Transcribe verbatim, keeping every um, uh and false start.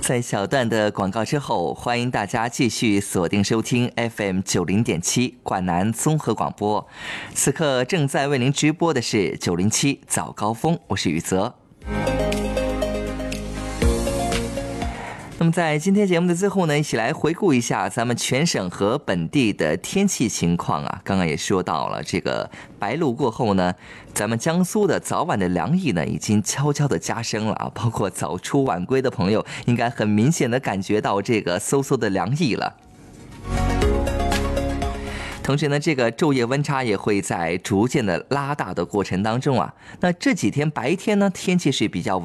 在小段的广告之后，欢迎大家继续锁定收听 F M 九零点七管南综合广播。此刻正在为您直播的是九零七早高峰，我是宇泽。那么在今天节目的最后呢，一起来回顾一下咱们全省和本地的天气情况啊。刚刚也说到了，这个白露过后呢，咱们江苏的早晚的凉意呢已经悄悄的加深了啊。包括早出晚归的朋友，应该很明显的感觉到这个嗖嗖的凉意了。同时呢，这个昼夜温差也会在逐渐的拉大的过程当中啊。那这几天白天呢，天气是比较